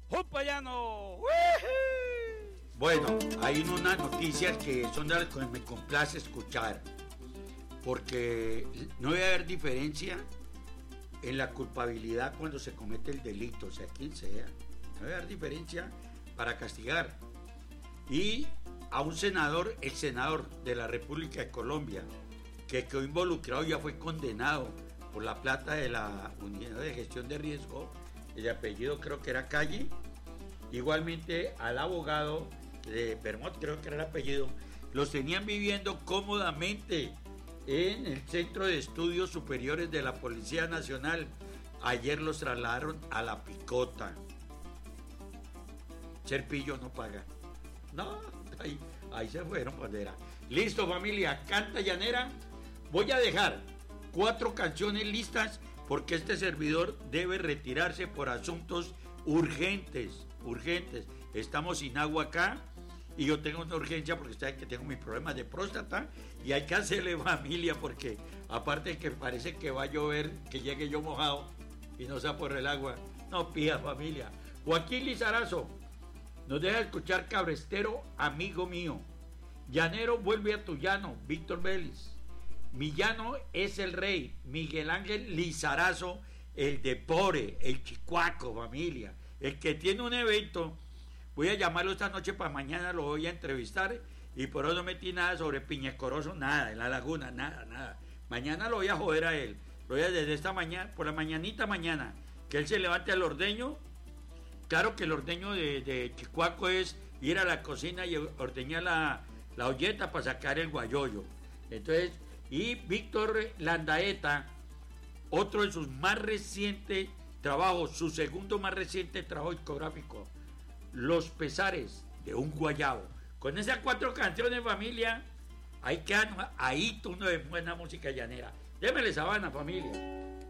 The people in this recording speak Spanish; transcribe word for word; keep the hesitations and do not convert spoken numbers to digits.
¡Jupayano! Bueno, hay unas noticias que son de las que me complace escuchar, porque no debe haber diferencia en la culpabilidad cuando se comete el delito, o sea, quien sea. No debe haber diferencia para castigar. Y a un senador, el senador de la República de Colombia, que quedó involucrado, ya fue condenado por la plata de la Unidad de Gestión de Riesgo, el apellido creo que era Calle, igualmente al abogado de Bermot, creo que era el apellido, los tenían viviendo cómodamente en el Centro de Estudios Superiores de la Policía Nacional. Ayer los trasladaron a La Picota. Serpillo no paga. No, ahí, ahí se fueron, bandera. Listo, familia, canta llanera. Voy a dejar cuatro canciones listas porque este servidor debe retirarse por asuntos urgentes, urgentes. Estamos sin agua acá y yo tengo una urgencia porque saben que tengo mis problemas de próstata y hay que hacerle familia porque aparte de que parece que va a llover, que llegue yo mojado y no sea por el agua. No pida familia. Joaquín Lizarazo nos deja escuchar Cabrestero, amigo mío. Llanero, vuelve a tu llano, Víctor Vélez. Mi llano es el rey, Miguel Ángel Lizarazo, el de Pore, el chicuaco, familia. El que tiene un evento, voy a llamarlo esta noche para mañana, lo voy a entrevistar y por eso no metí nada sobre Piñescoroso, nada, en la laguna, nada, nada. Mañana lo voy a joder a él, lo voy a desde esta mañana, por la mañanita mañana, que él se levante al ordeño. Claro que el ordeño de, de Chicuaco es ir a la cocina y ordeñar la, la olleta para sacar el guayoyo. Entonces, y Víctor Landaeta, otro de sus más recientes trabajos, su segundo más reciente trabajo discográfico, Los pesares de un guayabo. Con esas cuatro canciones, familia, ahí quedan, ahí tú no de buena música llanera. Démele sabana, familia.